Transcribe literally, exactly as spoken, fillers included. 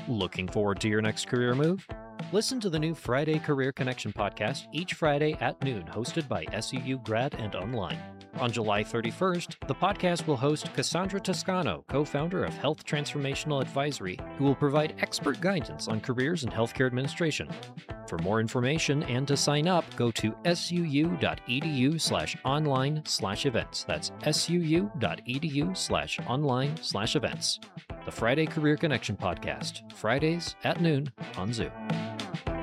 Looking forward to your next career move? Listen to the new Friday Career Connection podcast each Friday at noon, hosted by S U U grad and online. On July thirty-first, the podcast will host Cassandra Toscano, co-founder of Health Transformational Advisory, who will provide expert guidance on careers in healthcare administration. For more information and to sign up, go to suu.edu slash online slash events. That's suu.edu slash online slash events. The Friday Career Connection podcast, Fridays at noon on Zoom.